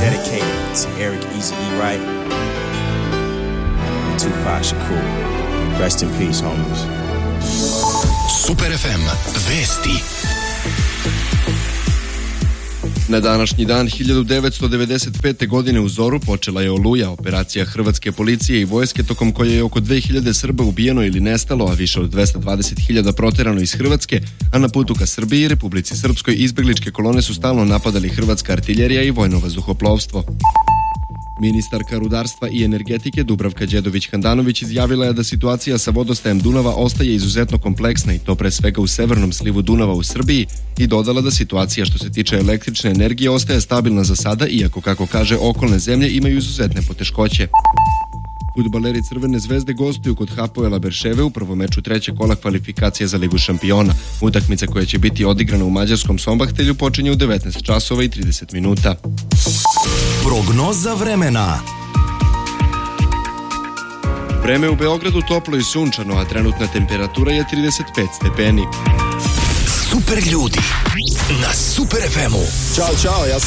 Dedicated to Eric Easy E. Wright and Tupac Shakur. Rest in peace, homies. Super FM vesti. Na današnji dan 1995. godine u Zoru počela je Oluja, operacija hrvatske policije i vojske tokom koje je oko 2000 Srba ubijeno ili nestalo, a više od 220.000 proterano iz Hrvatske, a na putu ka Srbiji i Republici Srpskoj izbegličke kolone su stalno napadali hrvatska artiljerija i vojno vazduhoplovstvo. Ministarka rudarstva i energetike Dubravka Đedović-Handanović izjavila je da situacija sa vodostajem Dunava ostaje izuzetno kompleksna i to pre svega u severnom slivu Dunava u Srbiji i dodala da situacija što se tiče električne energije ostaje stabilna za sada, iako, kako kaže, okolne zemlje imaju izuzetne poteškoće. Fudbaleri Crvene zvezde gostuju kod Hapoela Berševe u prvom meču trećeg kola kvalifikacije za Ligu šampiona. Utakmica koja će biti odigrana u mađarskom Sombahtelju počinje u 19 časova i 30 minuta. Prognoza vremena. Vreme u Beogradu toplo i sunčano, a trenutna temperatura je 35 stepeni. Super ljudi na Super FM-u. Ćao, ja